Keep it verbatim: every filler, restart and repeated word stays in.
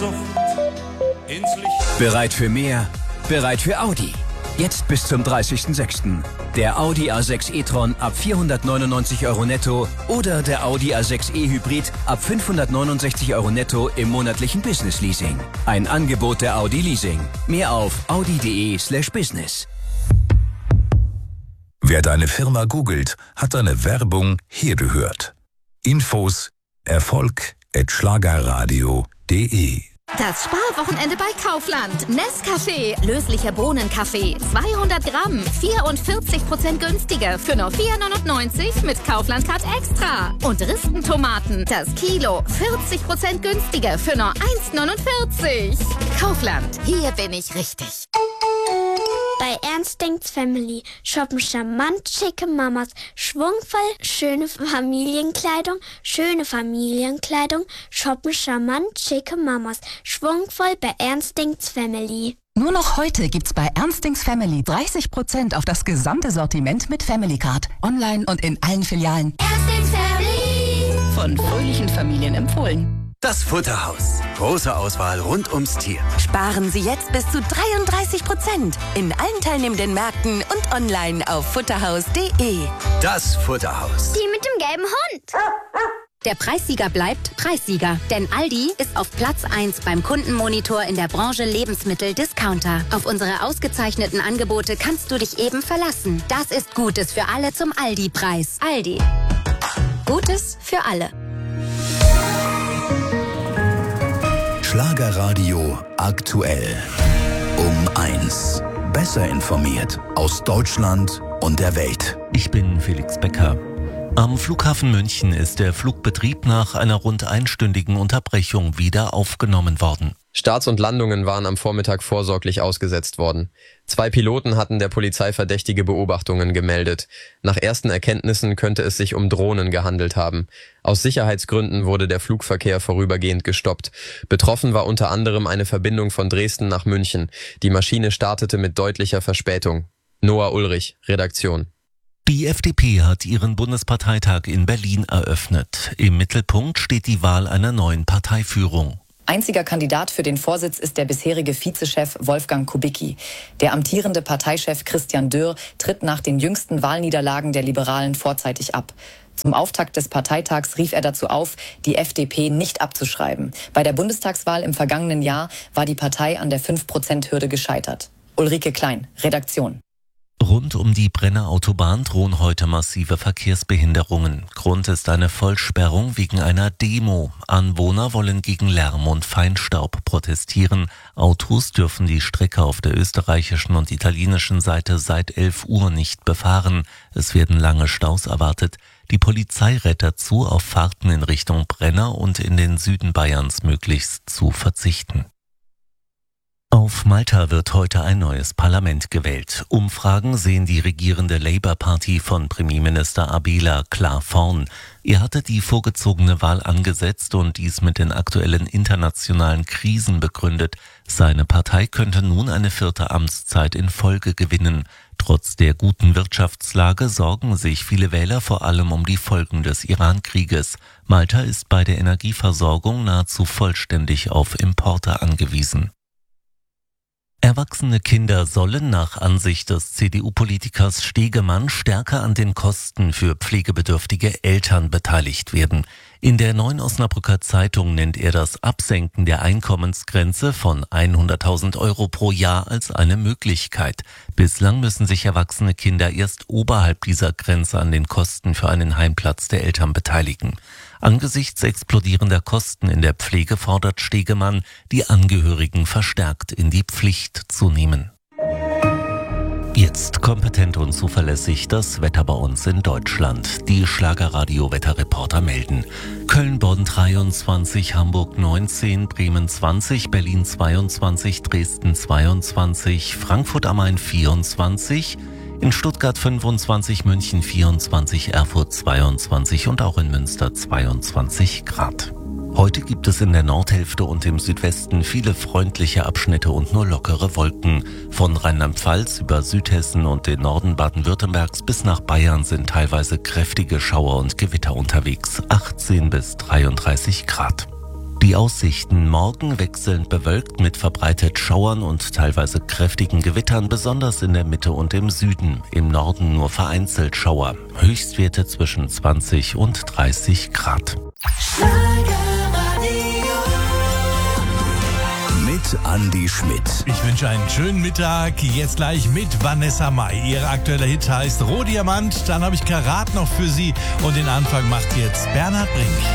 Sehnsucht ins Licht. Bereit für mehr? Bereit für Audi. Jetzt bis zum dreißigsten sechsten Der Audi A sechs e-tron ab vierhundertneunundneunzig Euro netto oder der Audi A sechs e-Hybrid ab fünfhundertneunundsechzig Euro netto im monatlichen Business-Leasing. Ein Angebot der Audi Leasing. Mehr auf audi.de slash business. Wer deine Firma googelt, hat deine Werbung hier gehört. Infos Erfolg at schlagerradio punkt de. Das Sparwochenende bei Kaufland. Nescafé, löslicher Bohnenkaffee, zweihundert Gramm, vierundvierzig Prozent günstiger für nur vier neunundneunzig mit Kaufland Card Extra. Und Ristentomaten, das Kilo, vierzig Prozent günstiger für nur eins neunundvierzig. Kaufland, hier bin ich richtig. Bei Ernstings Family shoppen charmant schicke Mamas, schwungvoll schöne Familienkleidung, schöne Familienkleidung, shoppen charmant schicke Mamas, schwungvoll bei Ernstings Family. Nur noch heute gibt's bei Ernstings Family dreißig Prozent auf das gesamte Sortiment mit Family Card. Online und in allen Filialen. Ernstings Family. Von fröhlichen Familien empfohlen. Das Futterhaus. Große Auswahl rund ums Tier. Sparen Sie jetzt bis zu dreiunddreißig Prozent in allen teilnehmenden Märkten und online auf futterhaus punkt de. Das Futterhaus. Die mit dem gelben Hund. Der Preissieger bleibt Preissieger, denn Aldi ist auf Platz eins beim Kundenmonitor in der Branche Lebensmittel-Discounter. Auf unsere ausgezeichneten Angebote kannst du dich eben verlassen. Das ist Gutes für alle zum Aldi-Preis. Aldi. Gutes für alle. Schlagerradio aktuell. Um eins. Besser informiert aus Deutschland und der Welt. Ich bin Felix Becker. Am Flughafen München ist der Flugbetrieb nach einer rund einstündigen Unterbrechung wieder aufgenommen worden. Starts und Landungen waren am Vormittag vorsorglich ausgesetzt worden. Zwei Piloten hatten der Polizei verdächtige Beobachtungen gemeldet. Nach ersten Erkenntnissen könnte es sich um Drohnen gehandelt haben. Aus Sicherheitsgründen wurde der Flugverkehr vorübergehend gestoppt. Betroffen war unter anderem eine Verbindung von Dresden nach München. Die Maschine startete mit deutlicher Verspätung. Noah Ulrich, Redaktion. Die F D P hat ihren Bundesparteitag in Berlin eröffnet. Im Mittelpunkt steht die Wahl einer neuen Parteiführung. Einziger Kandidat für den Vorsitz ist der bisherige Vizechef Wolfgang Kubicki. Der amtierende Parteichef Christian Dürr tritt nach den jüngsten Wahlniederlagen der Liberalen vorzeitig ab. Zum Auftakt des Parteitags rief er dazu auf, die F D P nicht abzuschreiben. Bei der Bundestagswahl im vergangenen Jahr war die Partei an der fünf Prozent Hürde gescheitert. Ulrike Klein, Redaktion. Rund um die Brenner Autobahn drohen heute massive Verkehrsbehinderungen. Grund ist eine Vollsperrung wegen einer Demo. Anwohner wollen gegen Lärm und Feinstaub protestieren. Autos dürfen die Strecke auf der österreichischen und italienischen Seite seit elf Uhr nicht befahren. Es werden lange Staus erwartet. Die Polizei rät dazu, auf Fahrten in Richtung Brenner und in den Süden Bayerns möglichst zu verzichten. Auf Malta wird heute ein neues Parlament gewählt. Umfragen sehen die regierende Labour Party von Premierminister Abela klar vorn. Er hatte die vorgezogene Wahl angesetzt und dies mit den aktuellen internationalen Krisen begründet. Seine Partei könnte nun eine vierte Amtszeit in Folge gewinnen. Trotz der guten Wirtschaftslage sorgen sich viele Wähler vor allem um die Folgen des Iran-Krieges. Malta ist bei der Energieversorgung nahezu vollständig auf Importe angewiesen. Erwachsene Kinder sollen nach Ansicht des C D U-Politikers Stegemann stärker an den Kosten für pflegebedürftige Eltern beteiligt werden. In der Neuen Osnabrücker Zeitung nennt er das Absenken der Einkommensgrenze von hunderttausend Euro pro Jahr als eine Möglichkeit. Bislang müssen sich erwachsene Kinder erst oberhalb dieser Grenze an den Kosten für einen Heimplatz der Eltern beteiligen. Angesichts explodierender Kosten in der Pflege fordert Stegemann, die Angehörigen verstärkt in die Pflicht zu nehmen. Jetzt kompetent und zuverlässig das Wetter bei uns in Deutschland. Die Schlagerradio-Wetterreporter melden. Köln-Bonn dreiundzwanzig, Hamburg neunzehn, Bremen zwanzig, Berlin zweiundzwanzig, Dresden zweiundzwanzig, Frankfurt am Main vierundzwanzig, in Stuttgart fünfundzwanzig, München vierundzwanzig, Erfurt zweiundzwanzig und auch in Münster zweiundzwanzig Grad. Heute gibt es in der Nordhälfte und im Südwesten viele freundliche Abschnitte und nur lockere Wolken. Von Rheinland-Pfalz über Südhessen und den Norden Baden-Württembergs bis nach Bayern sind teilweise kräftige Schauer und Gewitter unterwegs. achtzehn bis dreiunddreißig Grad. Die Aussichten: Morgen wechselnd bewölkt mit verbreitet Schauern und teilweise kräftigen Gewittern, besonders in der Mitte und im Süden. Im Norden nur vereinzelt Schauer. Höchstwerte zwischen zwanzig und dreißig Grad. Mit Andi Schmidt. Ich wünsche einen schönen Mittag. Jetzt gleich mit Vanessa Mai. Ihr aktueller Hit heißt Rohdiamant. Dann habe ich Karat noch für Sie. Und den Anfang macht jetzt Bernhard Brink.